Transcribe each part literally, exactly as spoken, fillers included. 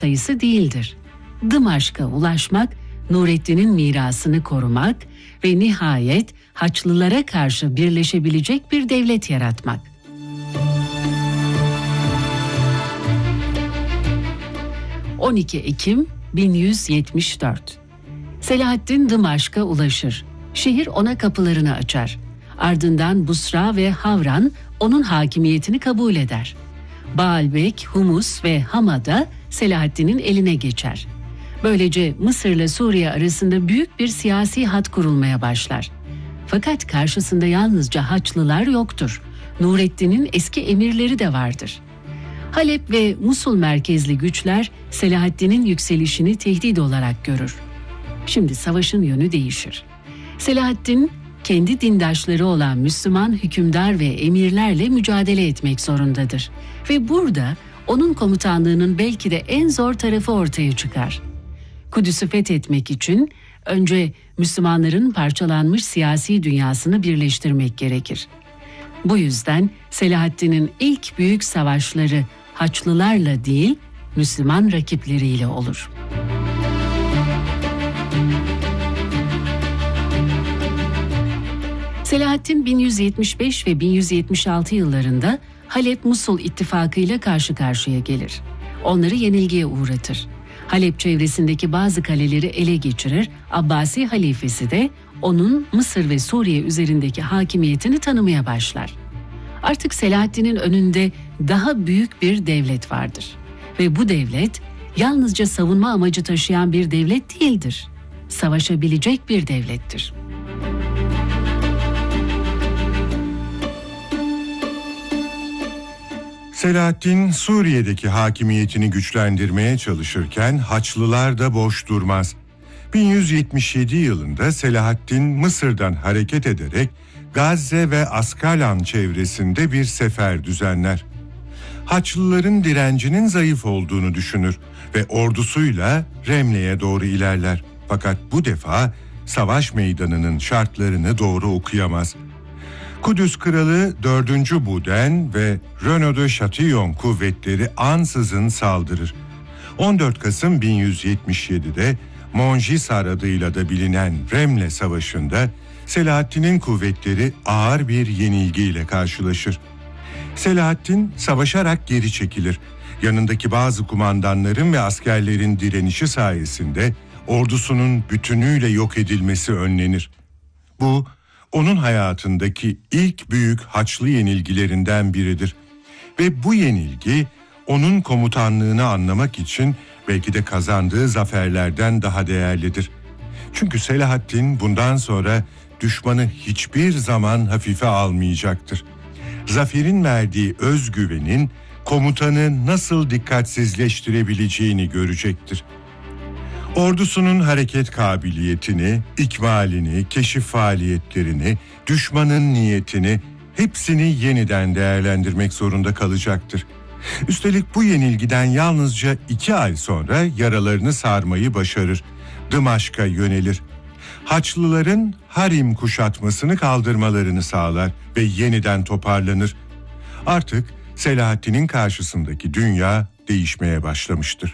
sayısı değildir. Dımaşk'a ulaşmak, Nurettin'in mirasını korumak ve nihayet Haçlılara karşı birleşebilecek bir devlet yaratmak. on iki Ekim bin yüz yetmiş dört. Selahaddin Dımaşk'a ulaşır. Şehir ona kapılarını açar. Ardından Busra ve Havran onun hakimiyetini kabul eder. Baalbek, Humus ve Hama da Selahaddin'in eline geçer. Böylece Mısır'la Suriye arasında büyük bir siyasi hat kurulmaya başlar. Fakat karşısında yalnızca Haçlılar yoktur. Nurettin'in eski emirleri de vardır. Halep ve Musul merkezli güçler Selahaddin'in yükselişini tehdit olarak görür. Şimdi savaşın yönü değişir. Selahaddin, kendi dindaşları olan Müslüman hükümdar ve emirlerle mücadele etmek zorundadır. Ve burada onun komutanlığının belki de en zor tarafı ortaya çıkar. Kudüs'ü fethetmek için önce Müslümanların parçalanmış siyasi dünyasını birleştirmek gerekir. Bu yüzden Selahaddin'in ilk büyük savaşları Haçlılarla değil, Müslüman rakipleriyle olur. Selahaddin bin yüz yetmiş beş ve bin yüz yetmiş altı yıllarında Halep-Musul ittifakıyla karşı karşıya gelir. Onları yenilgiye uğratır. Halep çevresindeki bazı kaleleri ele geçirir, Abbasi halifesi de onun Mısır ve Suriye üzerindeki hakimiyetini tanımaya başlar. Artık Selahaddin'in önünde daha büyük bir devlet vardır. Ve bu devlet yalnızca savunma amacı taşıyan bir devlet değildir. Savaşabilecek bir devlettir. Selahaddin Suriye'deki hakimiyetini güçlendirmeye çalışırken Haçlılar da boş durmaz. bin yüz yetmiş yedi yılında Selahaddin Mısır'dan hareket ederek Gazze ve Askalan çevresinde bir sefer düzenler. Haçlıların direncinin zayıf olduğunu düşünür ve ordusuyla Remle'ye doğru ilerler. Fakat bu defa savaş meydanının şartlarını doğru okuyamaz. Kudüs Kralı dördüncü Buden ve Renaud de Chatillon kuvvetleri ansızın saldırır. on dört Kasım bin yüz yetmiş yedi'de Mongisar adıyla da bilinen Remle Savaşı'nda Selahaddin'in kuvvetleri ağır bir yenilgiyle karşılaşır. Selahaddin savaşarak geri çekilir. Yanındaki bazı kumandanların ve askerlerin direnişi sayesinde ordusunun bütünüyle yok edilmesi önlenir. Bu, onun hayatındaki ilk büyük Haçlı yenilgilerinden biridir. Ve bu yenilgi onun komutanlığını anlamak için belki de kazandığı zaferlerden daha değerlidir. Çünkü Selahaddin bundan sonra düşmanı hiçbir zaman hafife almayacaktır. Zaferin verdiği özgüvenin komutanı nasıl dikkatsizleştirebileceğini görecektir. Ordusunun hareket kabiliyetini, ikmalini, keşif faaliyetlerini, düşmanın niyetini hepsini yeniden değerlendirmek zorunda kalacaktır. Üstelik bu yenilgiden yalnızca iki ay sonra yaralarını sarmayı başarır. Dımaşk'a yönelir. Haçlıların Harim kuşatmasını kaldırmalarını sağlar ve yeniden toparlanır. Artık Selahaddin'in karşısındaki dünya değişmeye başlamıştır.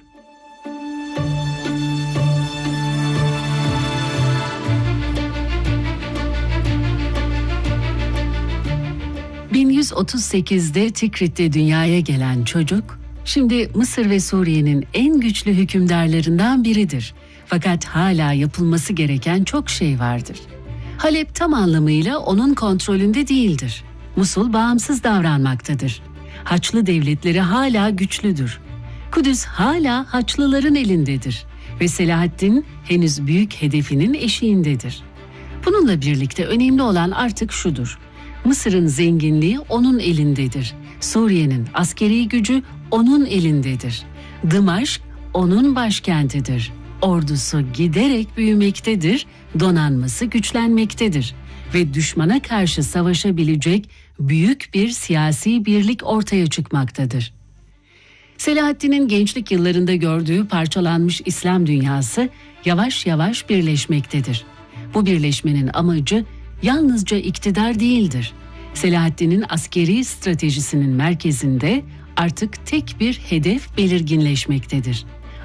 bin yüz otuz sekiz'de Tikrit'te dünyaya gelen çocuk, şimdi Mısır ve Suriye'nin en güçlü hükümdarlarından biridir. Fakat hala yapılması gereken çok şey vardır. Halep tam anlamıyla onun kontrolünde değildir. Musul bağımsız davranmaktadır. Haçlı devletleri hala güçlüdür. Kudüs hala Haçlıların elindedir. Ve Selahaddin henüz büyük hedefinin eşiğindedir. Bununla birlikte önemli olan artık şudur: Mısır'ın zenginliği onun elindedir. Suriye'nin askeri gücü onun elindedir. Dımaşk onun başkentidir. Ordusu giderek büyümektedir, donanması güçlenmektedir ve düşmana karşı savaşabilecek büyük bir siyasi birlik ortaya çıkmaktadır. Selahaddin'in gençlik yıllarında gördüğü parçalanmış İslam dünyası yavaş yavaş birleşmektedir. Bu birleşmenin amacı yalnızca iktidar değildir. Selahaddin'in askeri stratejisinin merkezinde artık tek bir hedef belirginleşmektedir.